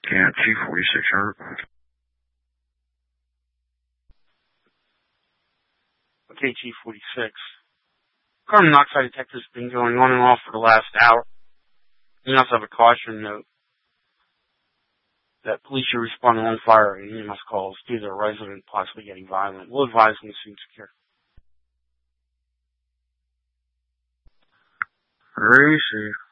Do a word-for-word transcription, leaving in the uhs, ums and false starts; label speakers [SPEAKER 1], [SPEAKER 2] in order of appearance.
[SPEAKER 1] Yeah, T forty-six hurt.
[SPEAKER 2] Okay, T forty-six. Carbon monoxide detector's been going on and off for the last hour. You also have a caution note that police should respond to on fire and E M S calls due to a resident possibly getting violent. We'll advise when the scene's secure.
[SPEAKER 1] Very safe.